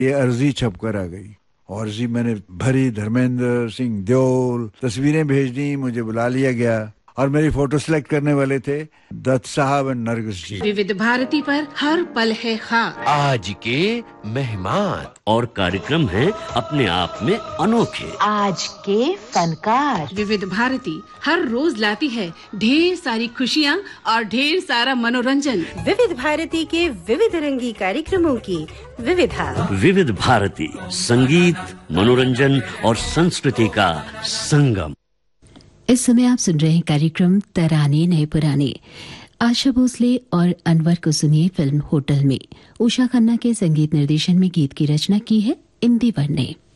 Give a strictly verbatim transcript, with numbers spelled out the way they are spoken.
ये अर्जी छपकर आ गई और जी मैंने भरी, धर्मेंद्र सिंह देओल, तस्वीरें भेज दी, मुझे बुला लिया गया और मेरी फोटो सिलेक्ट करने वाले थे दत्त साहब और नरगिस जी। विविध भारती पर हर पल है खास। आज के मेहमान और कार्यक्रम हैं अपने आप में अनोखे। आज के फनकार। विविध भारती हर रोज लाती है ढेर सारी खुशियाँ और ढेर सारा मनोरंजन। विविध भारती के विविध रंगी कार्यक्रमों की विविधा। विविध भारती, संगीत, मनोरंजन और संस्कृति का संगम। इस समय आप सुन रहे हैं कार्यक्रम तराने नए पुराने। आशा भोसले और अनवर को सुनिए फिल्म होटल में। उषा खन्ना के संगीत निर्देशन में गीत की रचना की है इंदिवर ने।